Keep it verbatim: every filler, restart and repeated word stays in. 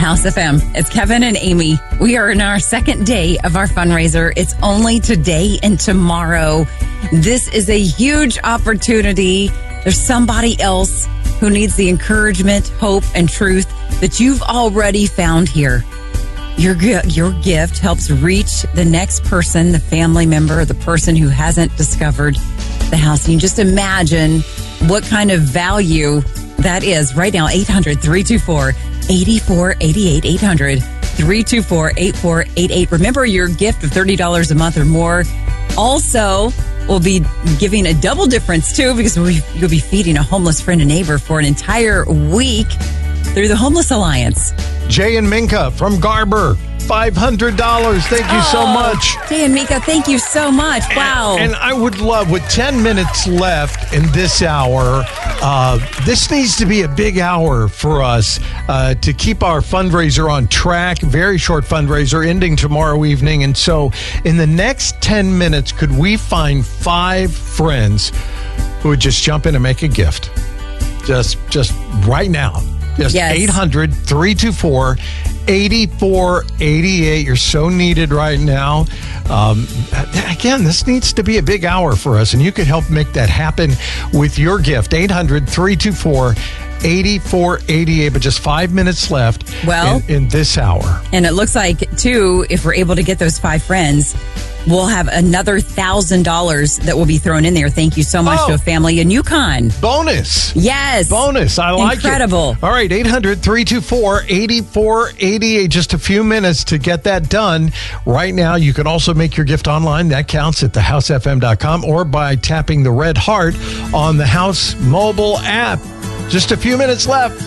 House F M. It's Kevin and Amy. We are in our second day of our fundraiser. It's only today and tomorrow. This is a huge opportunity. There's somebody else who needs the encouragement, hope, and truth that you've already found here. Your, your gift helps reach the next person, the family member, the person who hasn't discovered the house. And you just imagine what kind of value that is right now. eight hundred, three two four, eight four eight eight. eight hundred, three two four, eight four eight eight. Remember, your gift of thirty dollars a month or more also will be giving a double difference, too, because we, you'll be feeding a homeless friend and neighbor for an entire week through the Homeless Alliance. Jay and Minka from Garber, five hundred dollars. Thank you oh, so much. Jay and Minka, thank you so much. Wow. And, and I would love, with ten minutes left in this hour, uh, this needs to be a big hour for us uh, to keep our fundraiser on track. Very short fundraiser ending tomorrow evening. And so in the next ten minutes, could we find five friends who would just jump in and make a gift? Just, just right now. Just yes. eight hundred, three two four, eight four eight eight. You're so needed right now. Um, again, this needs to be a big hour for us, and you could help make that happen with your gift. eight hundred, three two four, eight four eight eight. But just five minutes left well, in, in this hour. And it looks like, too, if we're able to get those five friends, we'll have another one thousand dollars that will be thrown in there. Thank you so much oh, to a family in Yukon. Bonus. Yes. Bonus. I like Incredible. it. Incredible. All right, eight hundred, three two four, eight four eight eight. Just a few minutes to get that done. Right now, you can also make your gift online. That counts at the house f m dot com or by tapping the red heart on the House mobile app. Just a few minutes left.